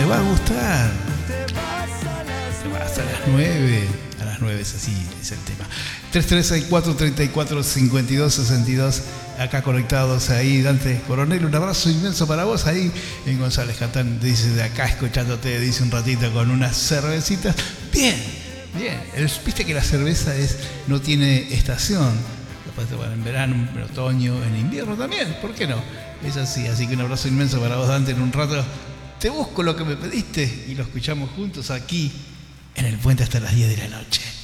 va a gustar. Te vas a las 9. A las 9 es así, es el tema. 3364-34-52-62. Acá conectados ahí, Dante Coronel, un abrazo inmenso para vos ahí en González Catán, dice de acá escuchándote, dice un ratito con unas cervecitas. Bien, bien. Viste que la cerveza no tiene estación. Después te van en verano, en otoño, en invierno también, ¿por qué no? Es así que un abrazo inmenso para vos, Dante. En un rato te busco lo que me pediste y lo escuchamos juntos aquí en el puente hasta las 10 de la noche.